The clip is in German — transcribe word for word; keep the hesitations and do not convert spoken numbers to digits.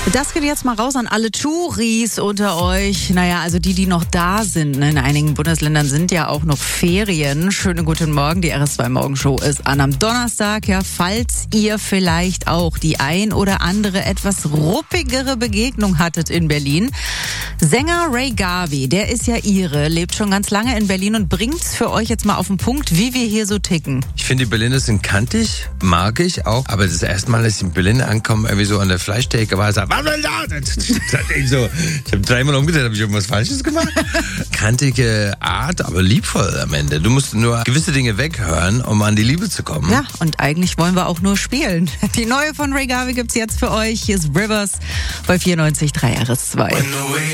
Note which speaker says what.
Speaker 1: Das geht jetzt mal raus an alle Touris unter euch. Naja, also die, die noch da sind. In einigen Bundesländern sind ja auch noch Ferien. Schönen guten Morgen, die R S zwei Morgenshow ist an am Donnerstag. Ja, falls ihr vielleicht auch die ein oder andere etwas ruppigere Begegnung hattet in Berlin. Sänger Ray Garvey, der ist ja Ire, lebt schon ganz lange in Berlin und bringt's für euch jetzt mal auf den Punkt, wie wir hier so ticken.
Speaker 2: Ich finde, die Berliner sind kantig, mag ich auch. Aber das erste Mal, als ich in Berlin ankomme, irgendwie so an der Fleischtheke war, sagt, was denn da? Ich, so, ich habe dreimal umgedreht, habe ich irgendwas Falsches gemacht? Kantige Art, aber liebvoll am Ende. Du musst nur gewisse Dinge weghören, um an die Liebe zu kommen.
Speaker 1: Ja, und eigentlich wollen wir auch nur spielen. Die neue von Ray Garvey gibt's jetzt für euch. Hier ist Rivers bei vierundneunzig Komma drei R S zwei.